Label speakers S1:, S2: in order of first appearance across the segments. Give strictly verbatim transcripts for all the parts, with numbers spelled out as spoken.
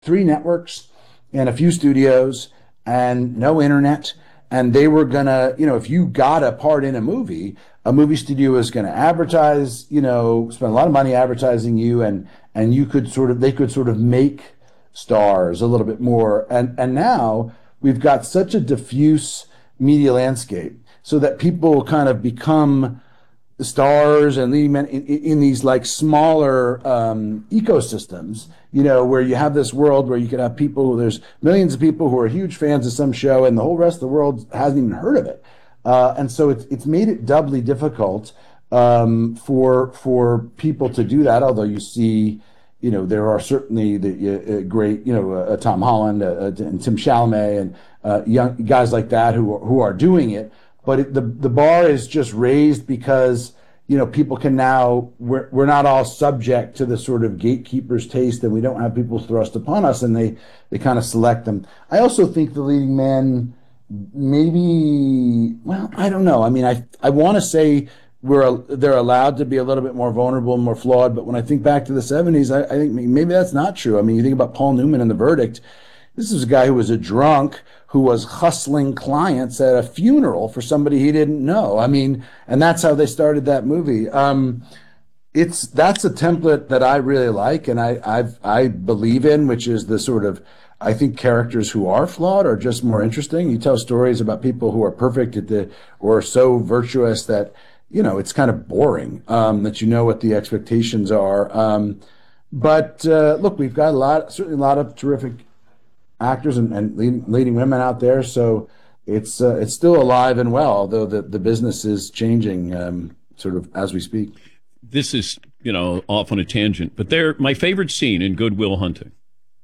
S1: three networks and a few studios and no internet. And they were gonna, you know, if you got a part in a movie, a movie studio was gonna advertise, you know, spend a lot of money advertising you, and and you could sort of, they could sort of make stars a little bit more. And and now we've got such a diffuse media landscape, so that people kind of become stars and leading men in, in these like smaller um, ecosystems, you know, where you have this world where you can have people, there's millions of people who are huge fans of some show and the whole rest of the world hasn't even heard of it. Uh, and so it's, it's made it doubly difficult um, for, for people to do that. Although you see, you know, there are certainly the uh, great, you know, uh, Tom Holland uh, and Tim Chalamet and uh, young guys like that who, who are doing it. But it, the the bar is just raised because, you know, people can now, we're, we're not all subject to the sort of gatekeeper's taste, and we don't have people thrust upon us, and they, they kind of select them. I also think the leading man, maybe, well, I don't know. I mean, I I want to say we're they're allowed to be a little bit more vulnerable and more flawed, but when I think back to the seventies, I, I think maybe that's not true. I mean, you think about Paul Newman and The Verdict. This is a guy who was a drunk who was hustling clients at a funeral for somebody he didn't know. I mean, and that's how they started that movie. Um, it's that's a template that I really like, and I I've, I believe in, which is the sort of, I think characters who are flawed are just more interesting. You tell stories about people who are perfect at the, or so virtuous that, you know, it's kind of boring, um, that you know what the expectations are. Um, but uh, look, we've got a lot, certainly a lot of terrific actors and, and leading, leading women out there, so it's uh, it's still alive and well, although the, the business is changing um, sort of as we speak.
S2: This is, you know, off on a tangent, but there, my favorite scene in Good Will Hunting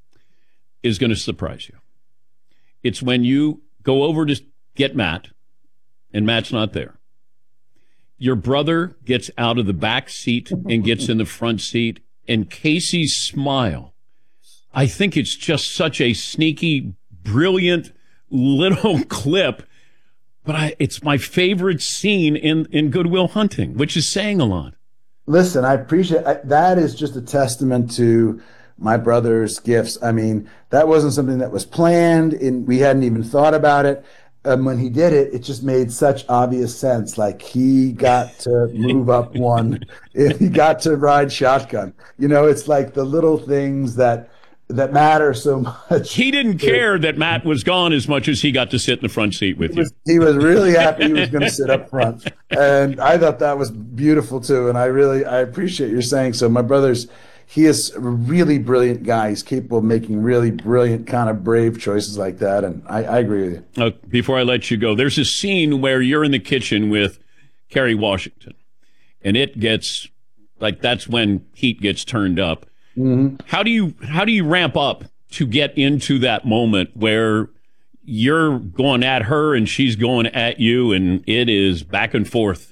S2: is going to surprise you. It's when you go over to get Matt, and Matt's not there. Your brother gets out of the back seat and gets in the front seat, and Casey's smile, I think it's just such a sneaky, brilliant little clip, but I, it's my favorite scene in, in Good Will Hunting, which is saying a lot.
S1: Listen, I appreciate I, that. Is just a testament to my brother's gifts. I mean, that wasn't something that was planned, and we hadn't even thought about it. Um, when he did it, it just made such obvious sense. Like, he got to move up one, he got to ride shotgun. You know, it's like the little things that that matter so much.
S2: He didn't care that Matt was gone as much as he got to sit in the front seat with
S1: he
S2: you.
S1: Was, he was really happy he was going to sit up front. And I thought that was beautiful too. And I really, I appreciate your saying so. My brother's, he is a really brilliant guy. He's capable of making really brilliant, kind of brave choices like that. And I, I agree with you.
S2: Uh, before I let you go, there's a scene where you're in the kitchen with Kerry Washington, and it gets, like, that's when heat gets turned up. Mm-hmm. How do you how do you ramp up to get into that moment where you're going at her and she's going at you, and it is back and forth?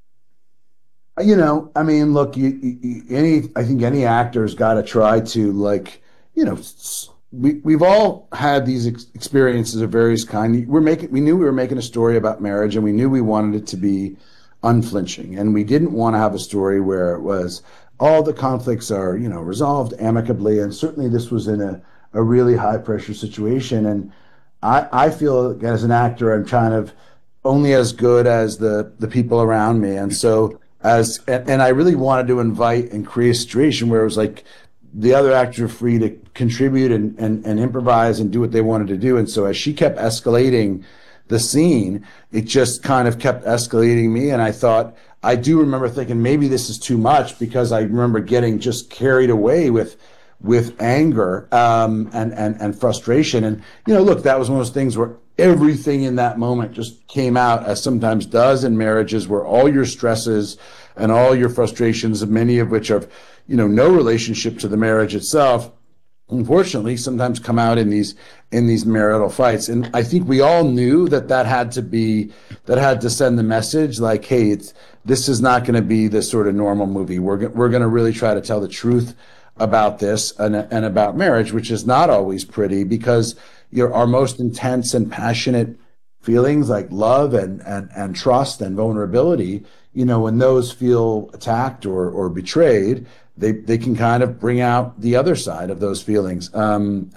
S1: You know, I mean, look, you, you, any I think any actor's got to try to, like, you know, we we've all had these ex- experiences of various kinds. We're making we knew we were making a story about marriage, and we knew we wanted it to be unflinching, and we didn't want to have a story where it was all the conflicts are, you know, resolved amicably. And certainly this was in a, a really high pressure situation. And I, I feel like as an actor, I'm kind of only as good as the, the people around me. And so as, and, and I really wanted to invite and create a situation where it was like the other actors were free to contribute and, and, and improvise and do what they wanted to do. And so as she kept escalating the scene, it just kind of kept escalating me. And I thought, I do remember thinking maybe this is too much, because I remember getting just carried away with with anger um, and, and, and frustration. And, you know, look, that was one of those things where everything in that moment just came out, as sometimes does in marriages, where all your stresses and all your frustrations, many of which have, you know, no relationship to the marriage itself, unfortunately, sometimes come out in these in these marital fights. And I think we all knew that that had to be, that had to send the message like, hey, it's, this is not going to be this sort of normal movie. We're, we're going to really try to tell the truth about this and, and about marriage, which is not always pretty, because your our most intense and passionate feelings like love and, and, and trust and vulnerability, you know, when those feel attacked or, or betrayed, they they can kind of bring out the other side of those feelings. Um,